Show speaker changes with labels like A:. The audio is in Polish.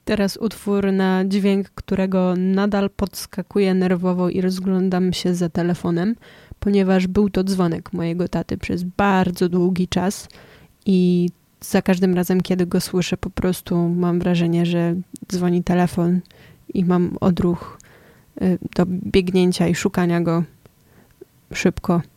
A: Teraz utwór na dźwięk, którego nadal podskakuję nerwowo i rozglądam się za telefonem, ponieważ był to dzwonek mojego taty przez bardzo długi czas i za każdym razem, kiedy go słyszę, po prostu mam wrażenie, że dzwoni telefon i mam odruch do biegnięcia i szukania go szybko.